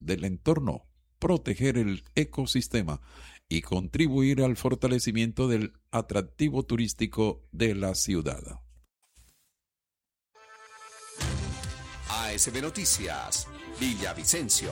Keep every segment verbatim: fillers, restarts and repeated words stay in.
del entorno, proteger el ecosistema y contribuir al fortalecimiento del atractivo turístico de la ciudad. A S B Noticias, Villavicencio.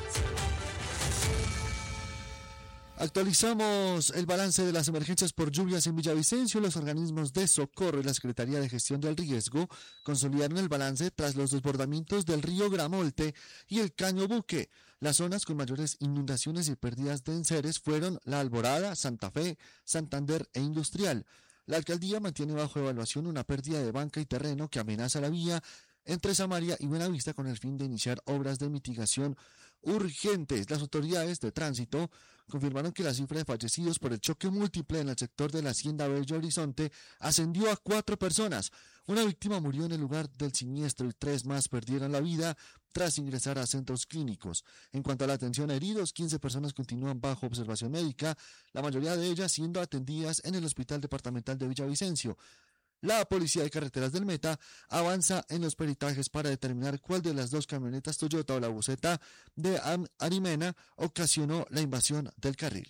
Actualizamos el balance de las emergencias por lluvias en Villavicencio. Los organismos de socorro y la Secretaría de Gestión del Riesgo consolidaron el balance tras los desbordamientos del río Gramolte y el Caño Buque. Las zonas con mayores inundaciones y pérdidas de enseres fueron La Alborada, Santa Fe, Santander e Industrial. La alcaldía mantiene bajo evaluación una pérdida de banca y terreno que amenaza la vía entre Samaria y Buenavista con el fin de iniciar obras de mitigación urgentes. Las autoridades de tránsito confirmaron que la cifra de fallecidos por el choque múltiple en el sector de la Hacienda Bello Horizonte ascendió a cuatro personas. Una víctima murió en el lugar del siniestro y tres más perdieron la vida tras ingresar a centros clínicos. En cuanto a la atención a heridos, quince personas continúan bajo observación médica, la mayoría de ellas siendo atendidas en el Hospital Departamental de Villavicencio. La Policía de Carreteras del Meta avanza en los peritajes para determinar cuál de las dos camionetas Toyota o la buseta de Arimena ocasionó la invasión del carril.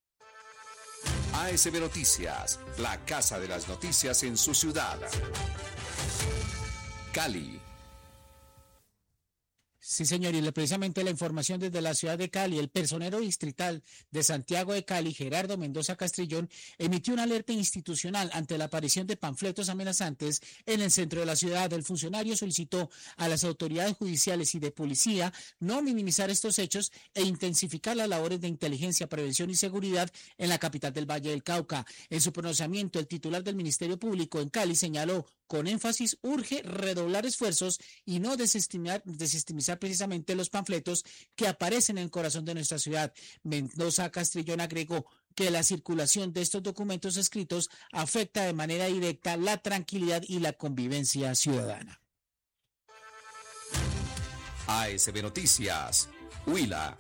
A S B Noticias, la casa de las noticias en su ciudad. Cali. Sí, señor, y precisamente la información desde la ciudad de Cali, el personero distrital de Santiago de Cali, Gerardo Mendoza Castrillón, emitió una alerta institucional ante la aparición de panfletos amenazantes en el centro de la ciudad. El funcionario solicitó a las autoridades judiciales y de policía no minimizar estos hechos e intensificar las labores de inteligencia, prevención y seguridad en la capital del Valle del Cauca. En su pronunciamiento, el titular del Ministerio Público en Cali señaló con énfasis: urge redoblar esfuerzos y no desestimar, desestimizar precisamente los panfletos que aparecen en el corazón de nuestra ciudad. Mendoza Castrillón agregó que la circulación de estos documentos escritos afecta de manera directa la tranquilidad y la convivencia ciudadana. A S B Noticias, Huila.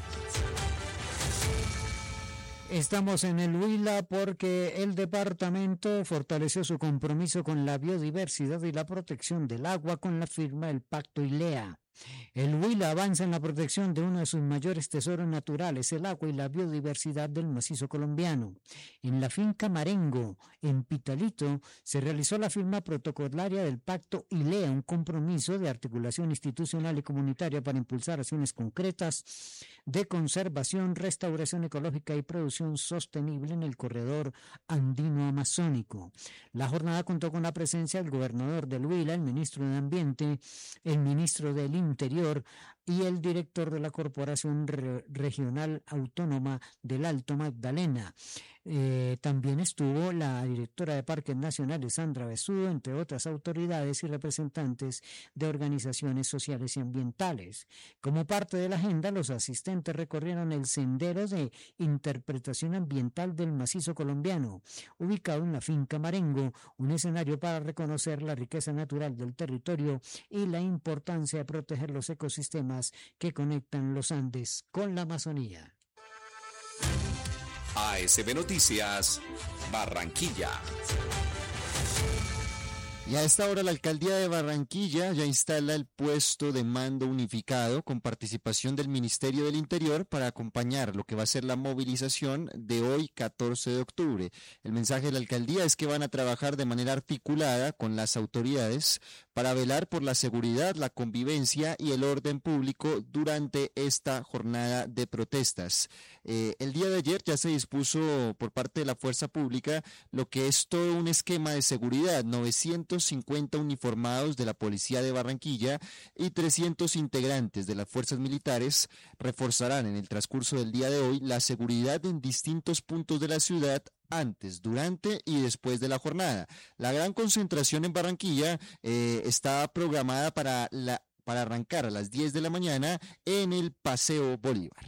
Estamos en el Huila porque el departamento fortaleció su compromiso con la biodiversidad y la protección del agua con la firma del Pacto ILEA. El Huila avanza en la protección de uno de sus mayores tesoros naturales, el agua y la biodiversidad del macizo colombiano. En la finca Marengo, en Pitalito, se realizó la firma protocolaria del Pacto ILEA, un compromiso de articulación institucional y comunitaria para impulsar acciones concretas de conservación, restauración ecológica y producción sostenible en el corredor andino-amazónico. La jornada contó con la presencia del gobernador del Huila, el ministro de Ambiente, el ministro del Interior y el director de la Corporación Re- Regional Autónoma del Alto Magdalena. Eh, también estuvo la directora de Parques Nacionales, Sandra Besudo, entre otras autoridades y representantes de organizaciones sociales y ambientales. Como parte de la agenda, los asistentes recorrieron el sendero de interpretación ambiental del macizo colombiano, ubicado en la finca Marengo, un escenario para reconocer la riqueza natural del territorio y la importancia de proteger los ecosistemas que conectan los Andes con la Amazonía. A S B Noticias, Barranquilla. Y a esta hora la alcaldía de Barranquilla ya instala el puesto de mando unificado con participación del Ministerio del Interior para acompañar lo que va a ser la movilización de hoy, catorce de octubre. El mensaje de la alcaldía es que van a trabajar de manera articulada con las autoridades para velar por la seguridad, la convivencia y el orden público durante esta jornada de protestas. Eh, el día de ayer ya se dispuso por parte de la fuerza pública lo que es todo un esquema de seguridad, novecientos cincuenta uniformados de la Policía de Barranquilla y trescientos integrantes de las fuerzas militares reforzarán en el transcurso del día de hoy la seguridad en distintos puntos de la ciudad antes, durante y después de la jornada. La gran concentración en Barranquilla eh, está programada para, la, para arrancar a las diez de la mañana en el Paseo Bolívar.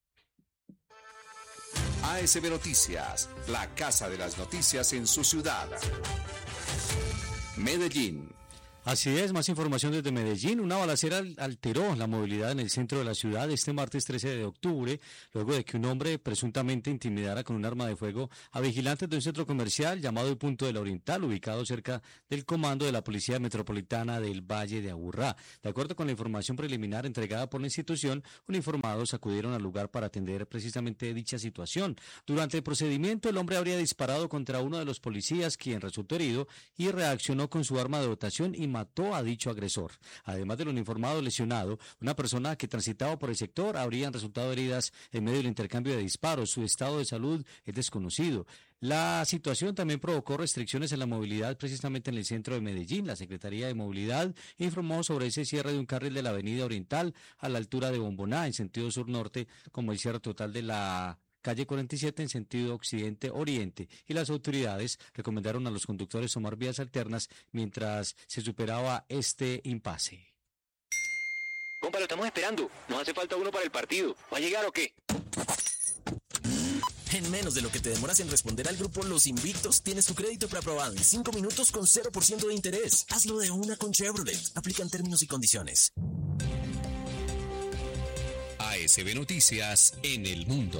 A S B Noticias, la casa de las noticias en su ciudad. Medellín. Así es, más información desde Medellín. Una balacera alteró la movilidad en el centro de la ciudad este martes trece de octubre, luego de que un hombre presuntamente intimidara con un arma de fuego a vigilantes de un centro comercial llamado el Punto de la Oriental, ubicado cerca del comando de la Policía Metropolitana del Valle de Aburrá. De acuerdo con la información preliminar entregada por la institución, uniformados acudieron al lugar para atender precisamente dicha situación. Durante el procedimiento, el hombre habría disparado contra uno de los policías, quien resultó herido y reaccionó con su arma de dotación y mató a dicho agresor. Además del uniformado lesionado, una persona que transitaba por el sector habrían resultado heridas en medio del intercambio de disparos. Su estado de salud es desconocido. La situación también provocó restricciones en la movilidad precisamente en el centro de Medellín. La Secretaría de Movilidad informó sobre ese cierre de un carril de la Avenida Oriental a la altura de Bomboná en sentido sur-norte, como el cierre total de la calle cuarenta y siete en sentido occidente-oriente, y las autoridades recomendaron a los conductores tomar vías alternas mientras se superaba este impasse. Compa, lo estamos esperando. Nos hace falta uno para el partido. ¿Va a llegar o qué? En menos de lo que te demoras en responder al grupo Los Invictos, tienes tu crédito preaprobado en cinco minutos con cero por ciento de interés. Hazlo de una con Chevrolet. Aplican términos y condiciones. A S B Noticias en el mundo.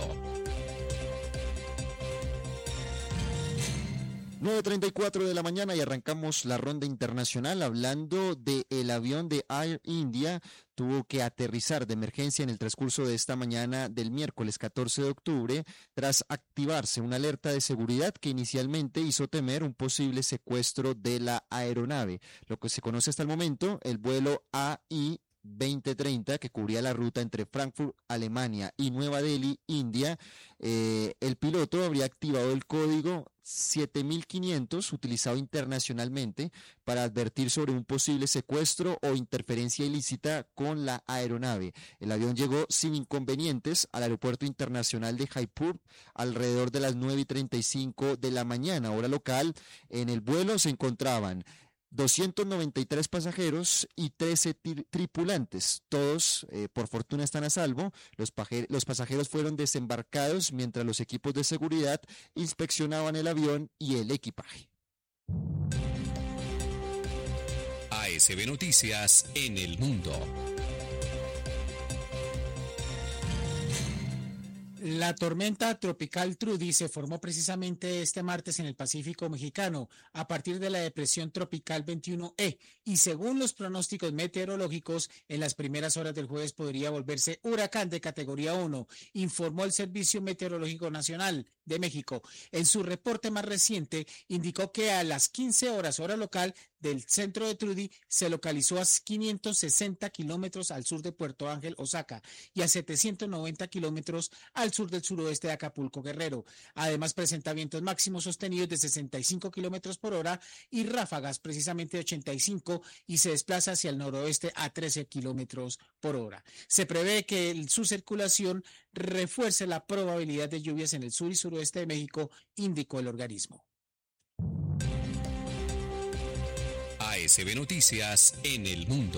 nueve treinta y cuatro de la mañana y arrancamos la ronda internacional hablando del avión de Air India. Tuvo que aterrizar de emergencia en el transcurso de esta mañana del miércoles catorce de octubre tras activarse una alerta de seguridad que inicialmente hizo temer un posible secuestro de la aeronave. Lo que se conoce hasta el momento, el vuelo A I veinte treinta, que cubría la ruta entre Frankfurt, Alemania, y Nueva Delhi, India, eh, el piloto habría activado el código siete mil quinientos utilizado internacionalmente para advertir sobre un posible secuestro o interferencia ilícita con la aeronave. El avión llegó sin inconvenientes al aeropuerto internacional de Jaipur alrededor de las nueve y treinta y cinco de la mañana, hora local. En el vuelo se encontraban doscientos noventa y tres pasajeros y trece tri- tripulantes. Todos, eh, por fortuna, están a salvo. Los, paje- los pasajeros fueron desembarcados mientras los equipos de seguridad inspeccionaban el avión y el equipaje. A S B Noticias en el mundo. La tormenta tropical Trudy se formó precisamente este martes en el Pacífico mexicano a partir de la depresión tropical veintiuno E y según los pronósticos meteorológicos en las primeras horas del jueves podría volverse huracán de categoría uno, informó el Servicio Meteorológico Nacional de México. En su reporte más reciente indicó que a las quince horas hora local del centro de Trudy se localizó a quinientos sesenta kilómetros al sur de Puerto Ángel, Oaxaca, y a setecientos noventa kilómetros al sur del suroeste de Acapulco, Guerrero. Además presenta vientos máximos sostenidos de sesenta y cinco kilómetros por hora y ráfagas precisamente de ochenta y cinco y se desplaza hacia el noroeste a trece kilómetros por hora. Se prevé que su circulación refuerce la probabilidad de lluvias en el sur y suroeste de México, indicó el organismo. A S B Noticias en el mundo.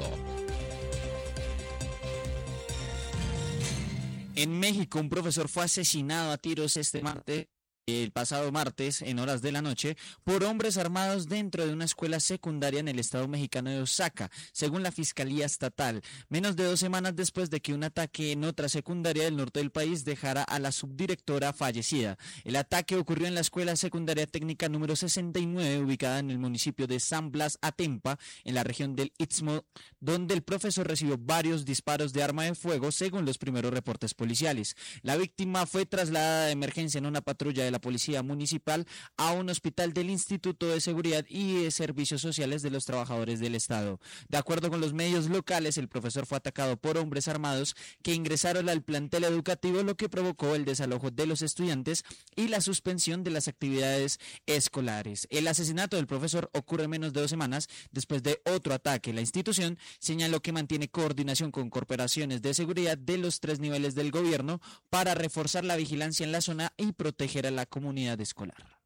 En México, un profesor fue asesinado a tiros este martes, el pasado martes, en horas de la noche, por hombres armados dentro de una escuela secundaria en el estado mexicano de Oaxaca, según la Fiscalía Estatal, menos de dos semanas después de que un ataque en otra secundaria del norte del país dejara a la subdirectora fallecida. El ataque ocurrió en la escuela secundaria técnica número sesenta y nueve, ubicada en el municipio de San Blas Atempa, en la región del Istmo, donde el profesor recibió varios disparos de arma de fuego, según los primeros reportes policiales. La víctima fue trasladada de emergencia en una patrulla de la Policía Municipal a un hospital del Instituto de Seguridad y de Servicios Sociales de los Trabajadores del Estado. De acuerdo con los medios locales, el profesor fue atacado por hombres armados que ingresaron al plantel educativo, lo que provocó el desalojo de los estudiantes y la suspensión de las actividades escolares. El asesinato del profesor ocurre menos de dos semanas después de otro ataque. La institución señaló que mantiene coordinación con corporaciones de seguridad de los tres niveles del gobierno para reforzar la vigilancia en la zona y proteger a la comunidad escolar.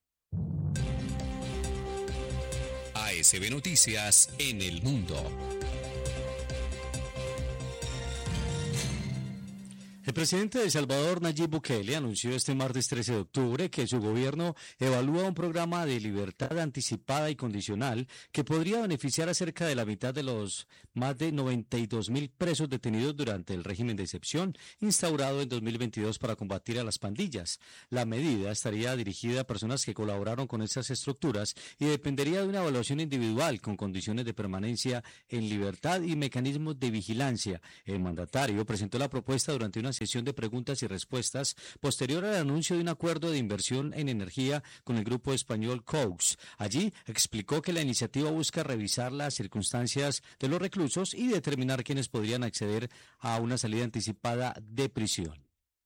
A S B Noticias en el mundo. El presidente de El Salvador, Nayib Bukele, anunció este martes trece de octubre que su gobierno evalúa un programa de libertad anticipada y condicional que podría beneficiar a cerca de la mitad de los más de noventa y dos mil presos detenidos durante el régimen de excepción instaurado en dos mil veintidós para combatir a las pandillas. La medida estaría dirigida a personas que colaboraron con estas estructuras y dependería de una evaluación individual con condiciones de permanencia en libertad y mecanismos de vigilancia. El mandatario presentó la propuesta durante una sesión de preguntas y respuestas posterior al anuncio de un acuerdo de inversión en energía con el grupo español Cox. Allí explicó que la iniciativa busca revisar las circunstancias de los reclusos y determinar quiénes podrían acceder a una salida anticipada de prisión.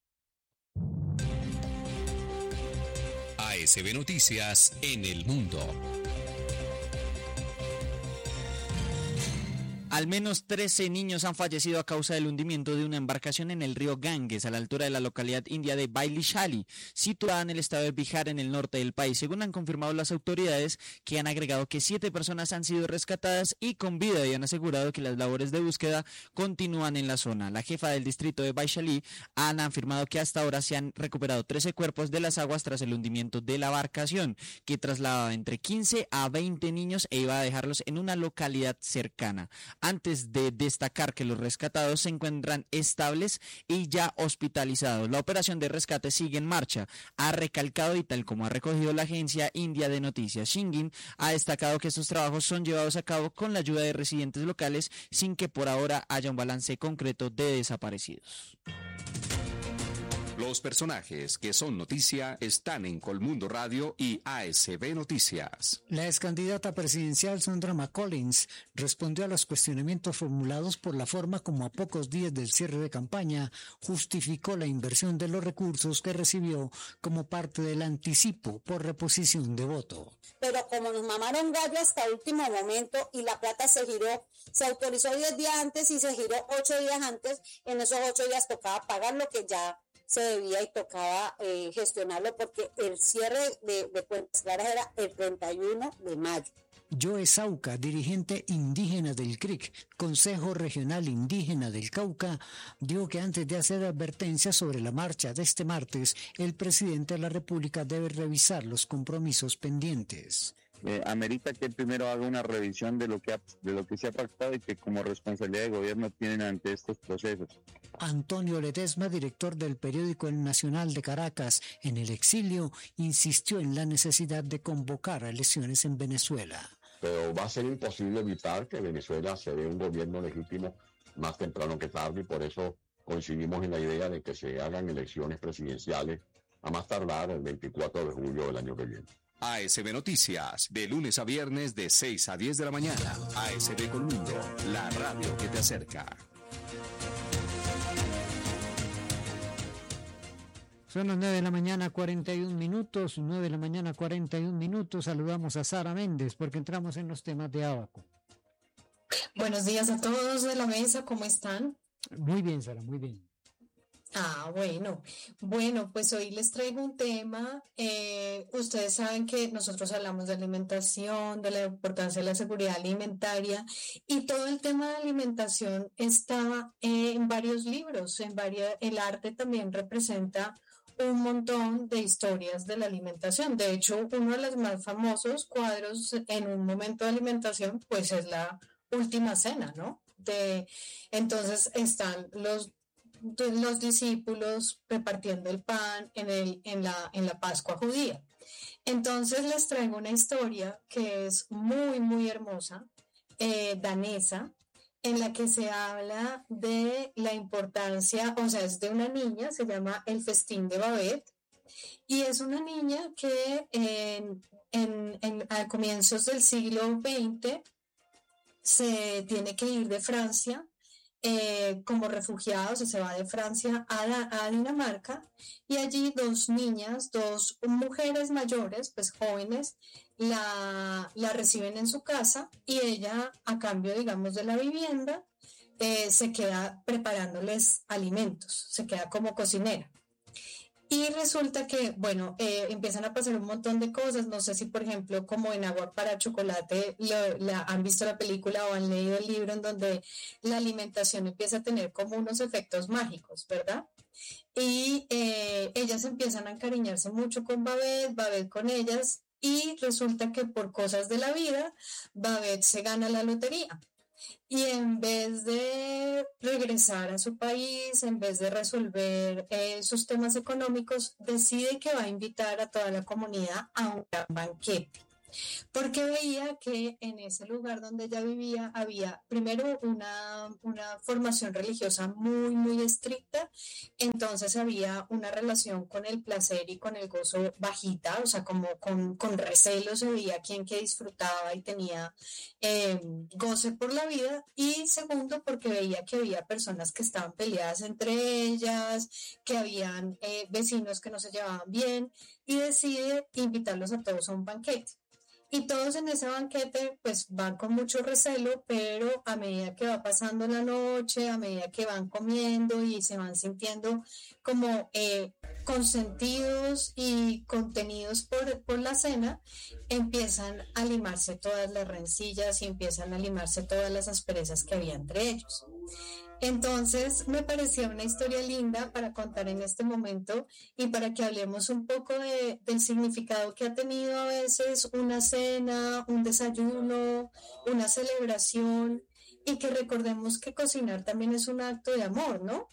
A S B Noticias en el mundo. Al menos trece niños han fallecido a causa del hundimiento de una embarcación en el río Ganges, a la altura de la localidad india de Bailishali, situada en el estado de Bihar, en el norte del país, según han confirmado las autoridades, que han agregado que siete personas han sido rescatadas y con vida, y han asegurado que las labores de búsqueda continúan en la zona. La jefa del distrito de Bailishali han afirmado que hasta ahora se han recuperado trece cuerpos de las aguas tras el hundimiento de la embarcación, que trasladaba entre quince a veinte niños e iba a dejarlos en una localidad cercana. Antes de destacar que los rescatados se encuentran estables y ya hospitalizados. La operación de rescate sigue en marcha. Ha recalcado, y tal como ha recogido la agencia india de noticias Shingin, ha destacado que estos trabajos son llevados a cabo con la ayuda de residentes locales sin que por ahora haya un balance concreto de desaparecidos. Los personajes que son noticia están en Colmundo Radio y A S B Noticias. La ex candidata presidencial Sondra McCollins respondió a los cuestionamientos formulados por la forma como a pocos días del cierre de campaña justificó la inversión de los recursos que recibió como parte del anticipo por reposición de voto. Pero como nos mamaron gallo hasta el último momento y la plata se giró, se autorizó diez días antes y se giró ocho días antes, en esos ocho días tocaba pagar lo que ya se debía y tocaba eh, gestionarlo porque el cierre de, de cuentas claras era el treinta y uno de mayo. Joe Sauca, dirigente indígena del C R I C, Consejo Regional Indígena del Cauca, dijo que antes de hacer advertencias sobre la marcha de este martes, el presidente de la República debe revisar los compromisos pendientes. Eh, amerita que él primero haga una revisión de lo que ha, de lo que se ha pactado y que como responsabilidad de gobierno tienen ante estos procesos. Antonio Ledesma, director del periódico El Nacional de Caracas, en el exilio, insistió en la necesidad de convocar a elecciones en Venezuela. Pero va a ser imposible evitar que Venezuela se dé un gobierno legítimo más temprano que tarde, y por eso coincidimos en la idea de que se hagan elecciones presidenciales a más tardar el veinticuatro de julio del año que viene. A S B Noticias, de lunes a viernes de seis a diez de la mañana. A S B Colmundo, la radio que te acerca. Son las nueve de la mañana, cuarenta y un minutos, nueve de la mañana, cuarenta y un minutos. Saludamos a Sara Méndez porque entramos en los temas de Abaco. Buenos días a todos de la mesa, ¿cómo están? Muy bien, Sara, muy bien. Ah, bueno, bueno, pues hoy les traigo un tema. Eh, ustedes saben que nosotros hablamos de alimentación, de la importancia de la seguridad alimentaria, y todo el tema de alimentación está eh, en varios libros. En varias, el arte también representa un montón de historias de la alimentación. De hecho, uno de los más famosos cuadros en un momento de alimentación, pues es la Última Cena, ¿no? De, entonces están los los discípulos repartiendo el pan en, el, en, la, en la Pascua judía. Entonces les traigo una historia que es muy, muy hermosa, eh, danesa, en la que se habla de la importancia, o sea, es de una niña, se llama El Festín de Babette, y es una niña que en, en, en, a comienzos del siglo veinte se tiene que ir de Francia Eh, como refugiados, y se va de Francia a, la, a Dinamarca, y allí dos niñas, dos mujeres mayores, pues jóvenes, la, la reciben en su casa, y ella, a cambio, digamos, de la vivienda, eh, se queda preparándoles alimentos, se queda como cocinera. Y resulta que, bueno, eh, empiezan a pasar un montón de cosas. No sé si, por ejemplo, como en Agua para Chocolate, lo, la, han visto la película o han leído el libro en donde la alimentación empieza a tener como unos efectos mágicos, ¿verdad? Y eh, ellas empiezan a encariñarse mucho con Babette, Babette con ellas, y resulta que por cosas de la vida, Babette se gana la lotería. Y en vez de regresar a su país, en vez de resolver eh, sus temas económicos, decide que va a invitar a toda la comunidad a un gran banquete. Porque veía que en ese lugar donde ella vivía había primero una, una formación religiosa muy, muy estricta, entonces había una relación con el placer y con el gozo bajita, o sea, como con, con recelo se veía quien que disfrutaba y tenía eh, goce por la vida, y segundo porque veía que había personas que estaban peleadas entre ellas, que habían eh, vecinos que no se llevaban bien, y decide invitarlos a todos a un banquete. Y todos en ese banquete pues van con mucho recelo, pero a medida que va pasando la noche, a medida que van comiendo y se van sintiendo como eh, consentidos y contenidos por, por la cena, empiezan a limarse todas las rencillas y empiezan a limarse todas las asperezas que había entre ellos. Entonces me parecía una historia linda para contar en este momento y para que hablemos un poco de, del significado que ha tenido a veces una cena, un desayuno, una celebración, y que recordemos que cocinar también es un acto de amor, ¿no?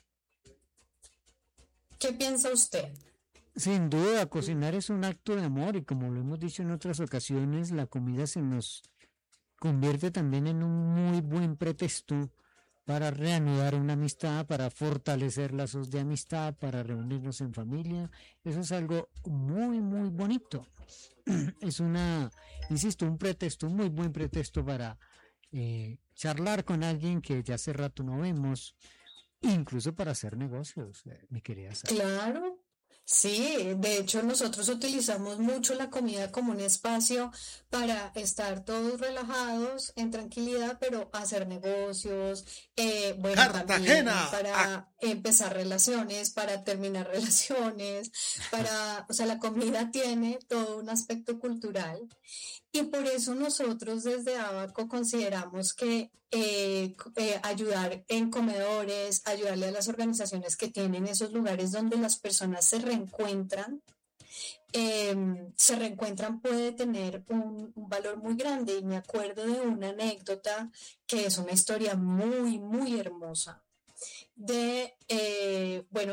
¿Qué piensa usted? Sin duda, cocinar es un acto de amor y como lo hemos dicho en otras ocasiones, la comida se nos convierte también en un muy buen pretexto para reanudar una amistad, para fortalecer lazos de amistad, para reunirnos en familia. Eso es algo muy, muy bonito. Es una, insisto, un pretexto, un muy buen pretexto para eh, charlar con alguien que ya hace rato no vemos, incluso para hacer negocios, eh, mi querida Sara. Claro. Sí, de hecho nosotros utilizamos mucho la comida como un espacio para estar todos relajados, en tranquilidad, pero hacer negocios, eh, bueno, también para empezar relaciones, para terminar relaciones, para, o sea, la comida tiene todo un aspecto cultural. Y por eso nosotros desde Abaco consideramos que eh, eh, ayudar en comedores, ayudarle a las organizaciones que tienen esos lugares donde las personas se reencuentran, eh, se reencuentran puede tener un, un valor muy grande. Y me acuerdo de una anécdota que es una historia muy, muy hermosa de, eh, bueno,